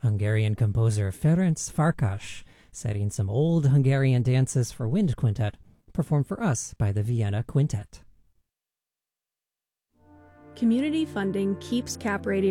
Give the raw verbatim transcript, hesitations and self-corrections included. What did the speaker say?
Hungarian composer Ferenc Farkas, setting some old Hungarian dances for wind quintet, performed for us by the Vienna Quintet. Community funding keeps Cap Radio